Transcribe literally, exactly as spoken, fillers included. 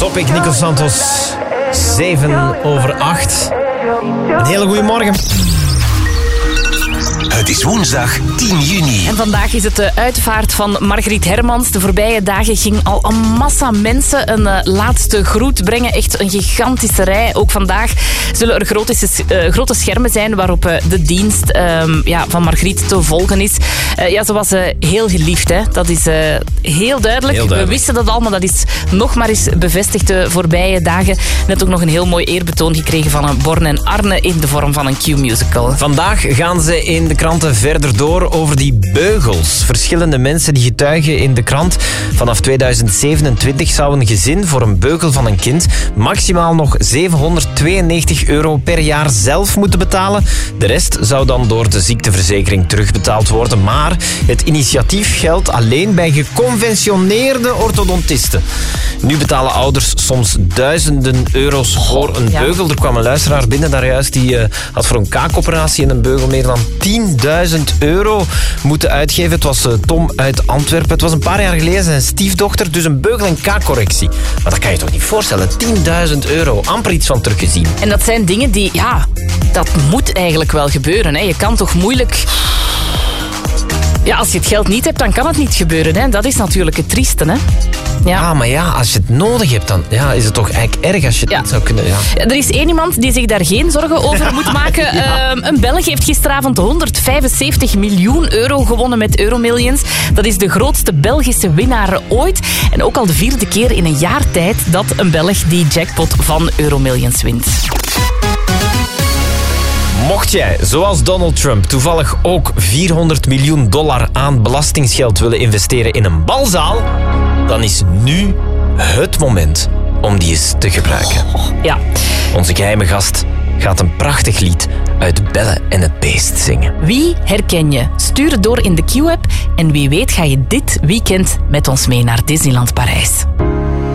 Topic, Nico Santos. zeven over acht. Een hele goede morgen. Het is woensdag tien juni. En vandaag is het de uitvaart van Margriet Hermans. De voorbije dagen ging al een massa mensen een uh, laatste groet brengen. Echt een gigantische rij. Ook vandaag zullen er grote, uh, grote schermen zijn waarop uh, de dienst uh, ja, van Margriet te volgen is. Uh, ja, ze was uh, heel geliefd. Hè. Dat is uh, heel, duidelijk. heel duidelijk. We wisten dat al, maar dat is nog maar eens bevestigd de voorbije dagen. Net ook nog een heel mooi eerbetoon gekregen van een Borne en Arne in de vorm van een Q-musical. Vandaag gaan ze in de kranten verder door over die beugels. Verschillende mensen die getuigen in de krant. Vanaf tweeduizend zevenentwintig zou een gezin voor een beugel van een kind maximaal nog zevenhonderdtweeënnegentig euro per jaar zelf moeten betalen. De rest zou dan door de ziekteverzekering terugbetaald worden. Maar het initiatief geldt alleen bij geconventioneerde orthodontisten. Nu betalen ouders soms duizenden euro's voor een beugel. Er kwam een luisteraar binnen daar juist, die uh, had voor een kaakoperatie en een beugel meer dan tienduizend euro moeten uitgeven. Het was uh, Tom uit Antwerpen. Het was een paar jaar geleden zijn stiefdochter, dus een beugel- en kaakcorrectie. Maar dat kan je toch niet voorstellen? tienduizend euro, amper iets van teruggezien. En dat zijn dingen die, ja, dat moet eigenlijk wel gebeuren. Hè. Je kan toch moeilijk... Ja, als je het geld niet hebt, dan kan het niet gebeuren. Hè. Dat is natuurlijk het trieste, hè. Ja. Ah, maar ja, als je het nodig hebt, dan ja, is het toch eigenlijk erg als je het ja. niet zou kunnen... Ja. Er is één iemand die zich daar geen zorgen over moet maken. ja. um, een Belg heeft gisteravond honderdvijfenzeventig miljoen euro gewonnen met Euromillions. Dat is de grootste Belgische winnaar ooit. En ook al de vierde keer in een jaar tijd dat een Belg die jackpot van Euromillions wint. Mocht jij, zoals Donald Trump, toevallig ook vierhonderd miljoen dollar aan belastingsgeld willen investeren in een balzaal, dan is nu het moment om die eens te gebruiken. Ja. Onze geheime gast gaat een prachtig lied uit Belle en het Beest zingen. Wie herken je? Stuur het door in de Q-app en wie weet ga je dit weekend met ons mee naar Disneyland Parijs.